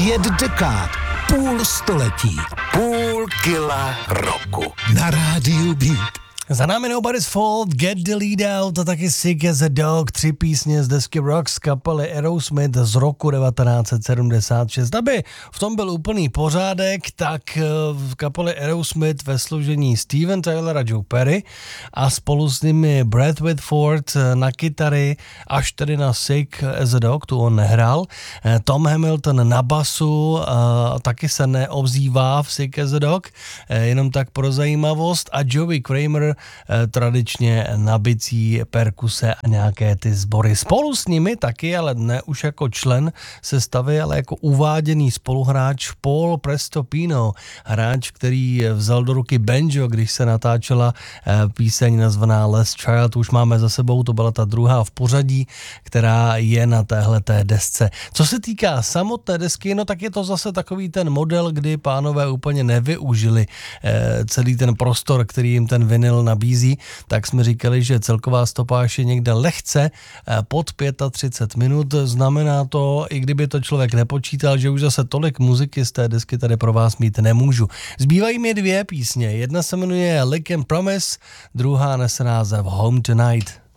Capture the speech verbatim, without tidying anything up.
Pět dekád, půl století, půl kila roku. Na rádiu Beat. Za námi Nobody's Fault, Get the Lead Out a taky Sick as a Dog, tři písně z desky Rock z kapely Aerosmith z roku devatenáct set sedmdesát šest. Aby v tom byl úplný pořádek, tak v kapeli Aerosmith ve složení Steven Tyler a Joe Perry a spolu s nimi Brad Whitford na kytary, až tedy na Sick as a Dog, tu on nehrál. Tom Hamilton na basu, taky se neobzývá v Sick as a Dog, jenom tak pro zajímavost, a Joey Kramer tradičně na bicí, perkuse a nějaké ty sbory. Spolu s nimi taky, ale ne už jako člen sestavy, ale jako uváděný spoluhráč Paul Prestopino, hráč, který vzal do ruky banjo, když se natáčela píseň nazvaná Last Child, už máme za sebou, to byla ta druhá v pořadí, která je na téhleté desce. Co se týká samotné desky, no tak je to zase takový ten model, kdy pánové úplně nevyužili celý ten prostor, který jim ten vinyl nabízí, tak jsme říkali, že celková stopáž je někde lehce pod třicet pět minut. Znamená to, i kdyby to člověk nepočítal, že už zase tolik muziky z té desky tady pro vás mít nemůžu. Zbývají mi dvě písně. Jedna se jmenuje Lick and Promise, druhá nese název Home Tonight.